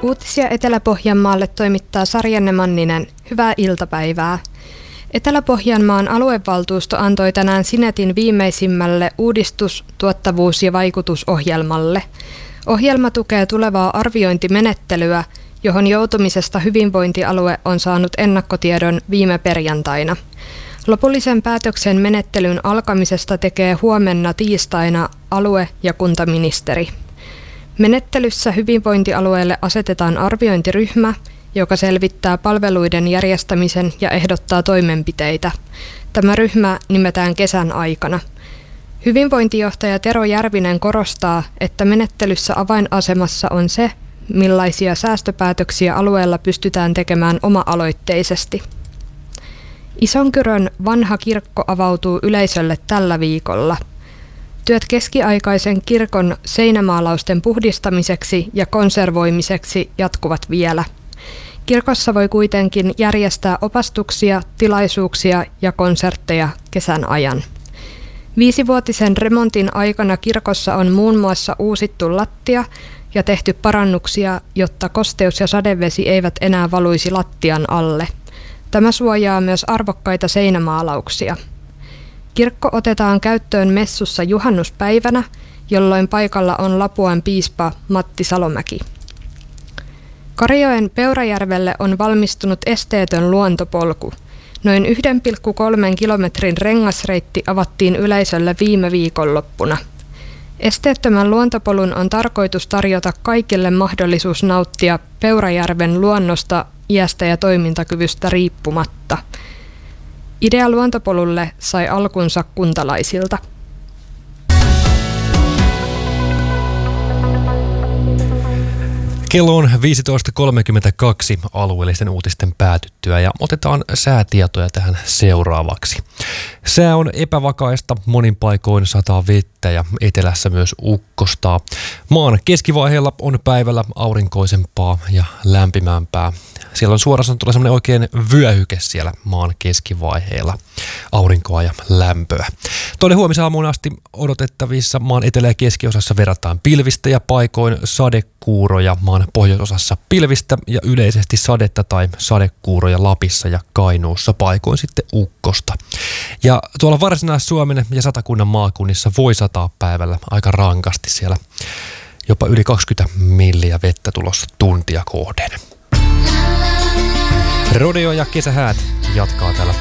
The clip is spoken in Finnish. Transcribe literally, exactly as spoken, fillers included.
Uutisia Etelä-Pohjanmaalle toimittaa Sarjanne Manninen. Hyvää iltapäivää. Etelä-Pohjanmaan aluevaltuusto antoi tänään Sinetin viimeisimmälle uudistus-, tuottavuus- ja vaikutusohjelmalle. Ohjelma tukee tulevaa arviointimenettelyä, johon joutumisesta hyvinvointialue on saanut ennakkotiedon viime perjantaina. Lopullisen päätöksen menettelyn alkamisesta tekee huomenna tiistaina alue- ja kuntaministeri. Menettelyssä hyvinvointialueelle asetetaan arviointiryhmä, joka selvittää palveluiden järjestämisen ja ehdottaa toimenpiteitä. Tämä ryhmä nimetään kesän aikana. Hyvinvointijohtaja Tero Järvinen korostaa, että menettelyssä avainasemassa on se, millaisia säästöpäätöksiä alueella pystytään tekemään oma-aloitteisesti. Isonkyrön vanha kirkko avautuu yleisölle tällä viikolla. Työt keskiaikaisen kirkon seinämaalausten puhdistamiseksi ja konservoimiseksi jatkuvat vielä. Kirkossa voi kuitenkin järjestää opastuksia, tilaisuuksia ja konsertteja kesän ajan. Viisivuotisen remontin aikana kirkossa on muun muassa uusittu lattia ja tehty parannuksia, jotta kosteus ja sadevesi eivät enää valuisi lattian alle. Tämä suojaa myös arvokkaita seinämaalauksia. Kirkko otetaan käyttöön messussa juhannuspäivänä, jolloin paikalla on Lapuan piispa Matti Salomäki. Karijoen Peurajärvelle on valmistunut esteetön luontopolku. Noin yksi pilkku kolme kilometrin rengasreitti avattiin yleisölle viime viikonloppuna. Esteettömän luontopolun on tarkoitus tarjota kaikille mahdollisuus nauttia Peurajärven luonnosta iästä ja toimintakyvystä riippumatta. Idea luontopolulle sai alkunsa kuntalaisilta. Kello on viisitoista kolmekymmentäkaksi alueellisten uutisten päätyttyä ja otetaan säätietoja tähän seuraavaksi. Sää on epävakaista, monin paikoin sataa vettä ja etelässä myös ukkostaa. Maan keskivaiheella on päivällä aurinkoisempaa ja lämpimämpää. Siellä on suoraan tulee semmoinen oikein vyöhyke siellä maan keskivaiheella, aurinkoa ja lämpöä. Tuonne huomisaamuun asti odotettavissa maan etelä- ja keskiosassa verrataan pilvistä ja paikoin sadekuuroja, maan pohjoisosassa pilvistä ja yleisesti sadetta tai sadekuuroja Lapissa ja Kainuussa, paikoin sitten ukkosta. Ja tuolla Varsinais-Suomen ja Satakunnan maakunnissa voi sataa päivällä aika rankasti, siellä jopa yli kaksikymmentä milliä vettä tulossa tuntia kohden. Rodeo ja kesähäät jatkaa täällä